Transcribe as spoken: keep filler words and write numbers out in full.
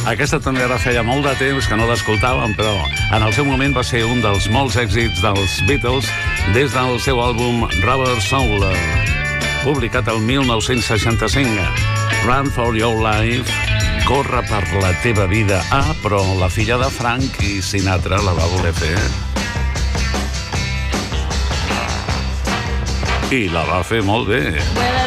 Aquesta també ara feia molt de temps que no l'escoltàvem, però en el seu moment va ser un dels molts èxits dels Beatles des del seu àlbum Rubber Soul, publicat el mil nou-cents seixanta-cinc. Run for your life, corre per la teva vida. Ah, però la filla de Frank i Sinatra la va voler fer. I la va fer molt bé.